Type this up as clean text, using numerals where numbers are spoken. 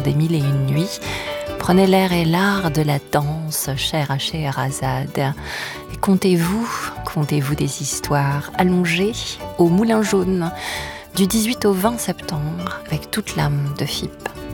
des mille et une nuits. Prenez l'air et l'art de la danse, chère à Scheherazade. Et contez-vous des histoires allongées au Moulin Jaune du 18 au 20 septembre avec toute l'âme de Phippe.